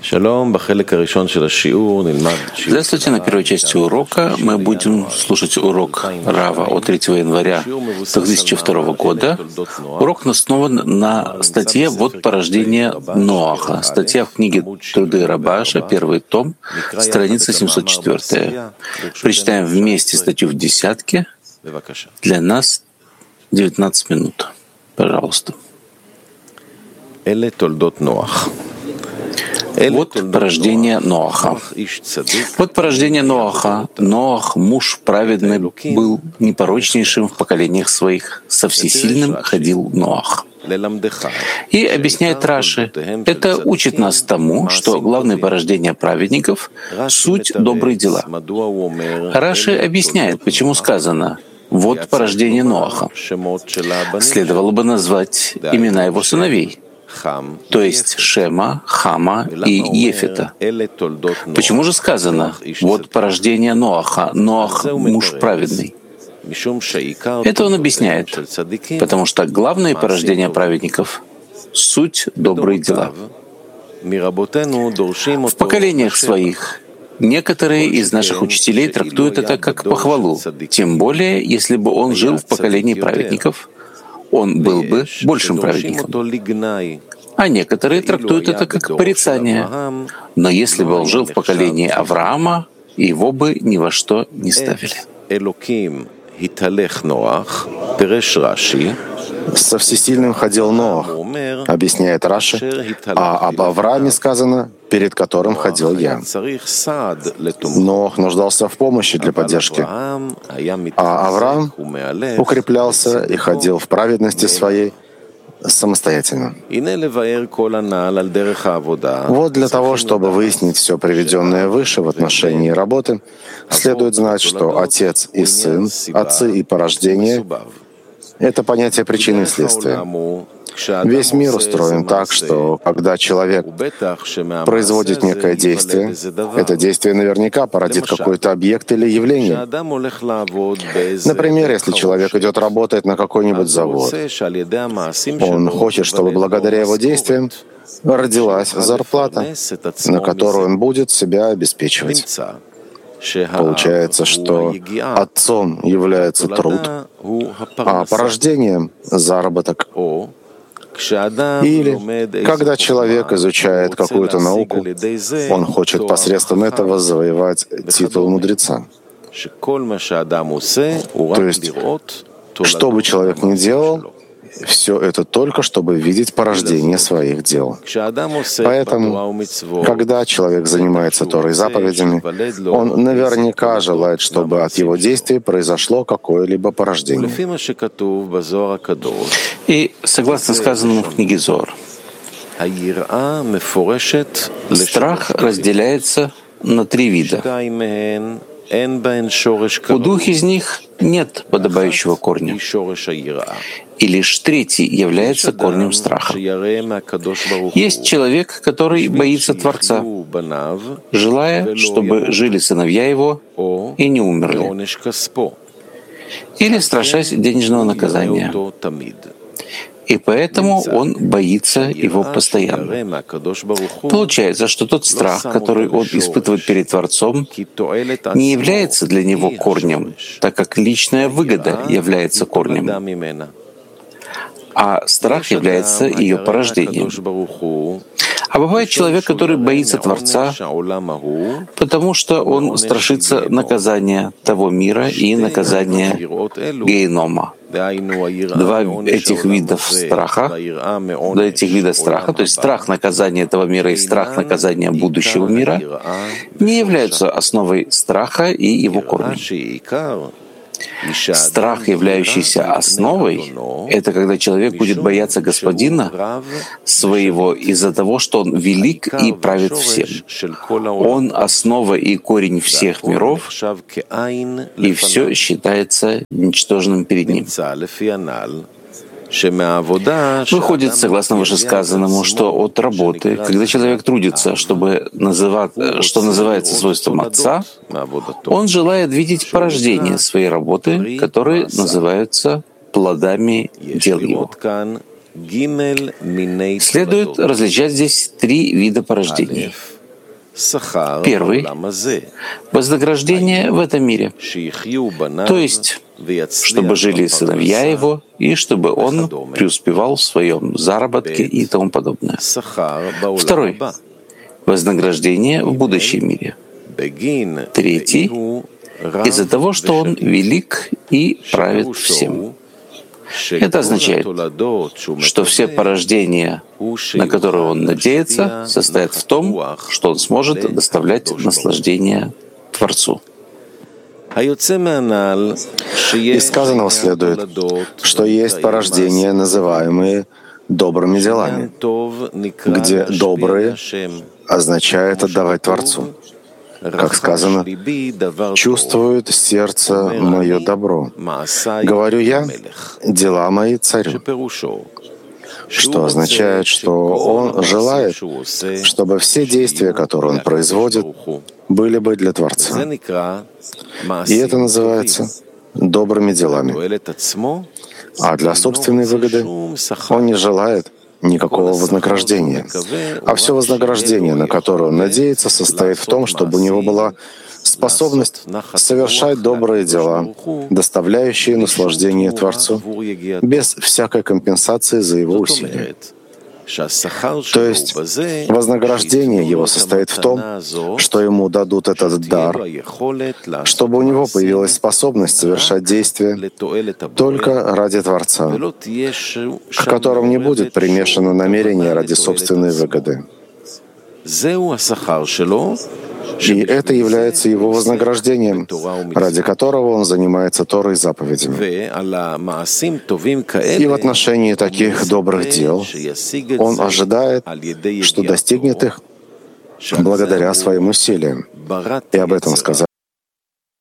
Здравствуйте. На первой части урока мы будем слушать урок Рава от 3 января 2002 года. Урок основан на статье «Вот порождение Ноаха». Статья в книге «Труды Рабаша», первый том, страница 704. Прочитаем вместе статью в десятке. Для нас 19 минут. Пожалуйста. Вот порождение Ноаха. Вот порождение Ноаха. Ноах, муж праведный, был непорочнейшим в поколениях своих. Со всесильным ходил Ноах. И объясняет Раши, это учит нас тому, что главное порождение праведников — суть добрые дела. Раши объясняет, почему сказано «вот порождение Ноаха». Следовало бы назвать имена его сыновей, то есть Шема, Хама и Ефета. Почему же сказано «вот порождение Ноаха», Ноах — муж праведный? Это он объясняет, потому что главное порождение праведников — суть добрые дела. В поколениях своих некоторые из наших учителей трактуют это как похвалу, тем более, если бы он жил в поколении праведников, он был бы большим праведником. А некоторые трактуют это как порицание. Но если бы он жил в поколении Авраама, его бы ни во что не ставили. Со всесильным ходил Ноах, объясняет Раши, а об Аврааме сказано, перед которым ходил я. Ноах нуждался в помощи для поддержки, а Авраам укреплялся и ходил в праведности своей самостоятельно. Вот для того, чтобы выяснить все приведенное выше в отношении работы, следует знать, что отец и сын, отцы и порождение — это понятие причины и следствия. Весь мир устроен так, что когда человек производит некое действие, это действие наверняка породит какой-то объект или явление. Например, если человек идет работать на какой-нибудь завод, он хочет, чтобы благодаря его действиям родилась зарплата, на которую он будет себя обеспечивать. Получается, что отцом является труд, а порождением — заработок. Или, когда человек изучает какую-то науку, он хочет посредством этого завоевать титул мудреца. То есть, что бы человек ни делал, все это только чтобы видеть порождение своих дел. Поэтому, когда человек занимается Торой и заповедями, он наверняка желает, чтобы от его действий произошло какое-либо порождение. И согласно сказанному в книге Зоар, страх разделяется на 3 вида. У 2 из них нет подобающего корня, и лишь 3 является корнем страха. Есть человек, который боится Творца, желая, чтобы жили сыновья его и не умерли, или страшась денежного наказания. И поэтому он боится его постоянно. Получается, что тот страх, который он испытывает перед Творцом, не является для него корнем, так как личная выгода является корнем, а страх является ее порождением. А бывает человек, который боится Творца, потому что он страшится наказания того мира и наказания генома. 2 этих вида страха, то есть страх наказания этого мира и страх наказания будущего мира, не являются основой страха и его корнем. Страх, являющийся основой, это когда человек будет бояться Господина своего из-за того, что Он велик и правит всем. Он — основа и корень всех миров, и все считается ничтожным перед Ним. Выходит, согласно вышесказанному, что от работы, когда человек трудится, что называется свойством отца, он желает видеть порождение своей работы, которые называются плодами дел его. Следует различать здесь 3 вида порождений. Первый — вознаграждение в этом мире, то есть чтобы жили сыновья его, и чтобы он преуспевал в своем заработке и тому подобное. Второй — вознаграждение в будущем мире. Третий — из-за того, что он велик и правит всем. Это означает, что все порождения, на которые он надеется, состоят в том, что он сможет доставлять наслаждение Творцу. Из сказанного следует, что есть порождения, называемые добрыми делами, где «добрые» означает отдавать Творцу. Как сказано, «Чувствует сердце мое добро. Говорю я, дела мои царю». Что означает, что он желает, чтобы все действия, которые он производит, были бы для Творца. И это называется добрыми делами. А для собственной выгоды он не желает никакого вознаграждения. А все вознаграждение, на которое он надеется, состоит в том, чтобы у него была способность совершать добрые дела, доставляющие наслаждение Творцу, без всякой компенсации за его усилия. То есть вознаграждение его состоит в том, что ему дадут этот дар, чтобы у него появилась способность совершать действия только ради Творца, к которым не будет примешано намерение ради собственной выгоды. И это является его вознаграждением, ради которого он занимается Торой и заповедями. И в отношении таких добрых дел он ожидает, что достигнет их благодаря своим усилиям. И об этом сказали